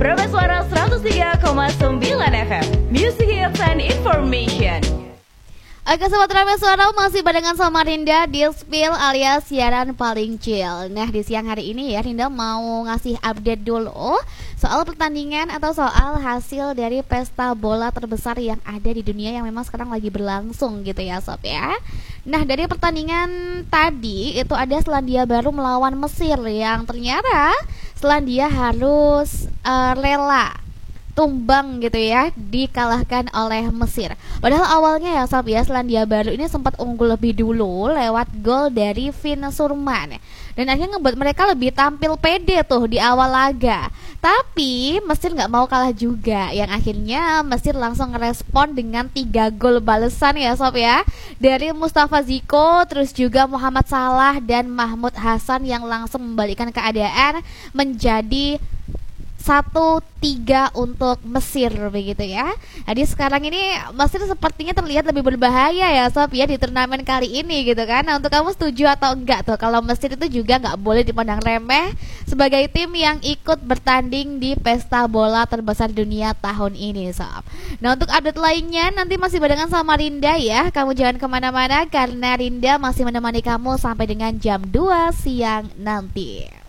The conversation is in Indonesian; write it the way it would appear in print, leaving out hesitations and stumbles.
Prima Suara 103,9 FM, Music Hits and Information. Oke Sobat Prima Suara, masih barengan sama Rinda di Spill alias siaran paling chill. Nah di siang hari ini ya Rinda mau ngasih update dulu soal pertandingan atau soal hasil dari pesta bola terbesar yang ada di dunia yang memang sekarang lagi berlangsung gitu ya Sob ya. Nah dari pertandingan tadi itu ada Selandia Baru melawan Mesir yang ternyata Selandia harus rela tumbang gitu ya, dikalahkan oleh Mesir. Padahal awalnya ya Sob ya, Selandia Baru ini sempat unggul lebih dulu lewat gol dari Vin Surman. Dan akhirnya ngebuat mereka lebih tampil pede tuh di awal laga. Tapi Mesir nggak mau kalah juga, yang akhirnya Mesir langsung ngerespon dengan 3 gol balasan ya Sob ya, dari Mustafa Ziko, terus juga Muhammad Salah dan Mahmud Hasan yang langsung membalikkan keadaan menjadi 1-3 untuk Mesir begitu ya. Jadi sekarang ini Mesir sepertinya terlihat lebih berbahaya ya Sob ya di turnamen kali ini gitu kan. Nah untuk kamu setuju atau enggak tuh kalau Mesir itu juga nggak boleh dipandang remeh sebagai tim yang ikut bertanding di pesta bola terbesar dunia tahun ini Sob. Nah untuk update lainnya nanti masih barengan sama Rinda ya. Kamu jangan kemana-mana karena Rinda masih menemani kamu sampai dengan jam 2 siang nanti.